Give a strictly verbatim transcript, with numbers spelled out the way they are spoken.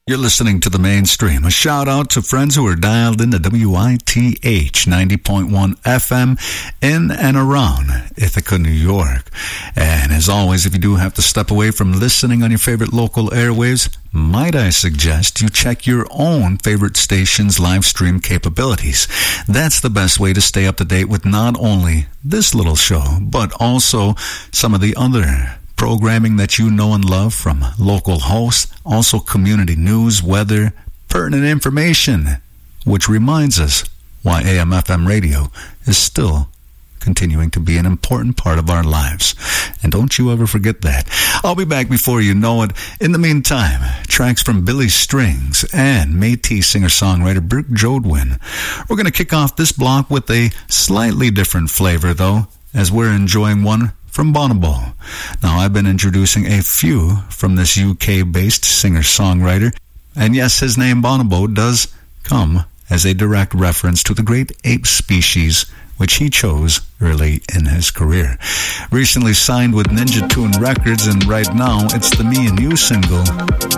You're listening to The Mainstream. A shout out to friends who are dialed into W I T H ninety point one F M in and around Ithaca, New York. And as always, if you do have to step away from listening on your favorite local airwaves, might I suggest you check your own favorite station's live stream capabilities. That's the best way to stay up to date with not only this little show, but also some of the other programming that you know and love from local hosts, also community news, weather, pertinent information, which reminds us why A M F M radio is still continuing to be an important part of our lives. And don't you ever forget that. I'll be back before you know it. In the meantime, tracks from Billy Strings and Métis singer-songwriter Brooke Jodwin. We're going to kick off this block with a slightly different flavor, though, as we're enjoying one from Bonobo. Now, I've been introducing a few from this U K-based singer-songwriter, and yes, his name Bonobo does come as a direct reference to the great ape species which he chose early in his career. Recently signed with Ninja Tune Records, and right now it's the Me and You single,